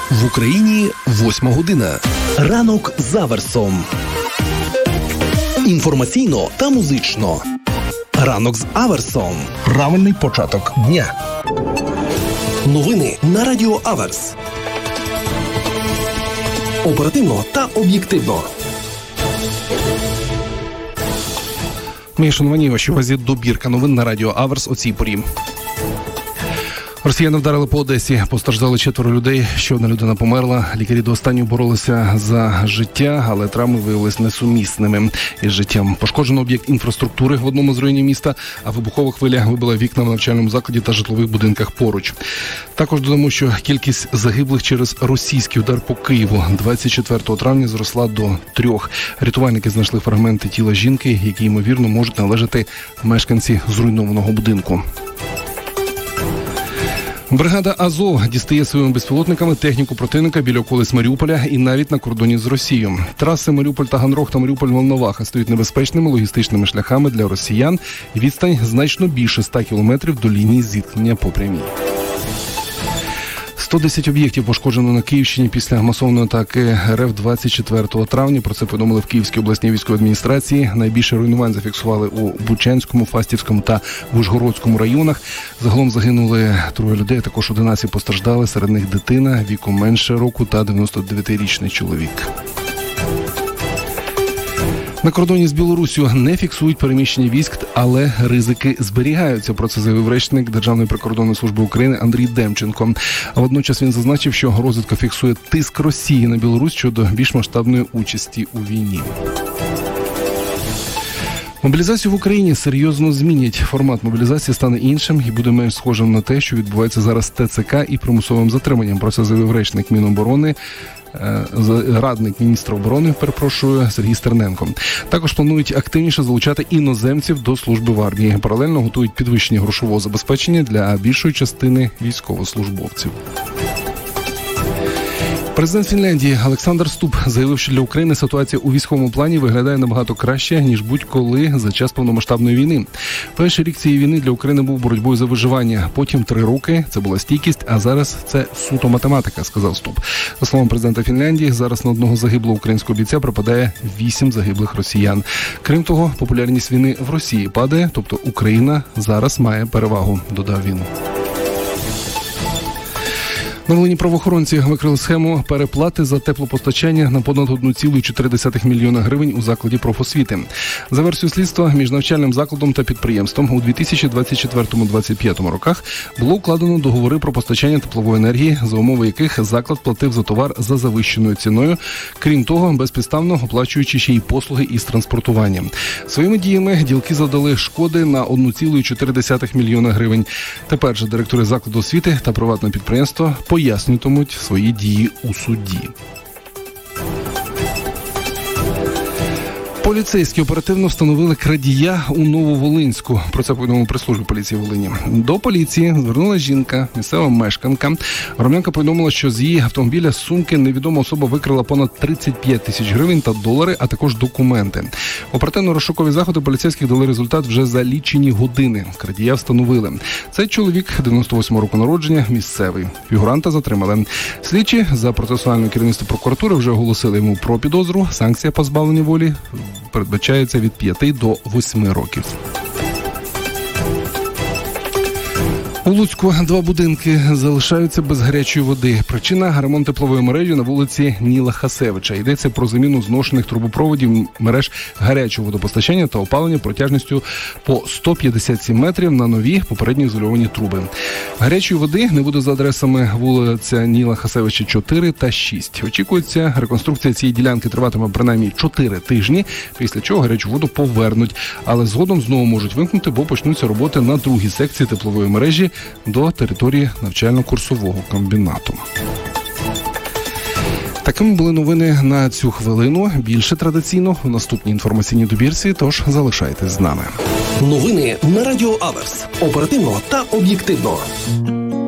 В Україні 8 година. Ранок з Аверсом. Інформаційно та музично. Ранок з Аверсом. Правильний початок дня. Новини на Радіо Аверс. Оперативно та об'єктивно. Мої шановані, вашій увазі добірка новин на Радіо Аверс о цій порі. Росіяни вдарили по Одесі, постраждали 4 людей, ще одна людина померла. Лікарі до останнього боролися за життя, але травми виявилися несумісними із життям. Пошкоджено об'єкт інфраструктури в одному з районів міста, а вибухова хвиля вибила вікна в навчальному закладі та житлових будинках поруч. Також додамо, що кількість загиблих через російський удар по Києву 24 травня зросла до 3. Рятувальники знайшли фрагменти тіла жінки, які, ймовірно, можуть належати мешканці зруйнованого будинку. Бригада Азов дістає своїми безпілотниками техніку противника біля околиць Маріуполя і навіть на кордоні з Росією. Траси Маріуполь-Таганрог та Маріуполь-Волноваха стають небезпечними логістичними шляхами для росіян. Відстань значно більше 100 кілометрів до лінії зіткнення по прямій. 110 об'єктів пошкоджено на Київщині після масованої атаки РФ 24 травня. Про це повідомили в Київській обласній військовій адміністрації. Найбільше руйнувань зафіксували у Бучанському, Фастівському та Вишгородському районах. Загалом загинули 3 людей, а також 11 постраждали. Серед них дитина віком менше року та 99-річний чоловік. На кордоні з Білоруссю не фіксують переміщення військ, але ризики зберігаються. Про це заявив речник Державної прикордонної служби України Андрій Демченко. А водночас він зазначив, що розвідка фіксує тиск Росії на Білорусь щодо більш масштабної участі у війні. Мобілізацію в Україні серйозно змінять. Формат мобілізації стане іншим і буде менш схожим на те, що відбувається зараз ТЦК і примусовим затриманням. Про це заявив речник Міноборони, радник міністра оборони, Сергій Стерненко. Також планують активніше залучати іноземців до служби в армії. Паралельно готують підвищення грошового забезпечення для більшої частини військовослужбовців. Президент Фінляндії Олександр Стуб заявив, що для України ситуація у військовому плані виглядає набагато краще, ніж будь-коли за час повномасштабної війни. Перший рік цієї війни для України був боротьбою за виживання. Потім 3 роки – це була стійкість, а зараз це суто математика, сказав Стуб. За словом президента Фінляндії, зараз на одного загиблого українського бійця припадає 8 загиблих росіян. Крім того, популярність війни в Росії падає, тобто Україна зараз має перевагу, додав він. На Волині правоохоронці викрили схему переплати за теплопостачання на понад 1,4 мільйона гривень у закладі профосвіти. За версією слідства, між навчальним закладом та підприємством у 2024-2025 роках було укладено договори про постачання теплової енергії, за умови яких заклад платив за товар за завищеною ціною, крім того, безпідставно оплачуючи ще й послуги із транспортування. Своїми діями ділки завдали шкоди на 1,4 мільйона гривень. Тепер же директори закладу освіти та приватного підприємства пояснюватимуть свої дії у суді. Поліцейські оперативно встановили крадія у Нововолинську. Про це повідомили прес-службі поліції Волині. До поліції звернулася жінка, місцева мешканка. Громадянка повідомила, що з її автомобіля з сумки невідома особа викрала понад 35 тисяч гривень та долари, а також документи. Оперативно-розшукові заходи поліцейських дали результат вже за лічені години. Крадія встановили. Цей чоловік 98 року народження, місцевий. Фігуранта затримали. Слідчі за процесуальне керівництво прокуратури вже оголосили йому про підозру. Санкція позбавлення волі передбачається від 5 до 8 років. У Луцьку 2 будинки залишаються без гарячої води. Причина – ремонт теплової мережі на вулиці Ніла Хасевича. Йдеться про заміну зношених трубопроводів мереж гарячого водопостачання та опалення протяжністю по 157 метрів на нові попередньо ізольовані труби. Гарячої води не буде за адресами вулиця Ніла Хасевича 4 та 6. Очікується, реконструкція цієї ділянки триватиме принаймні 4 тижні, після чого гарячу воду повернуть. Але згодом знову можуть вимкнути, бо почнуться роботи на другій секції теплової мережі до території навчально-курсового комбінату. Такими були новини на цю хвилину. Більше традиційно в наступній інформаційній добірці, тож залишайтесь з нами. Новини на Радіо Аверс. Оперативно та об'єктивно.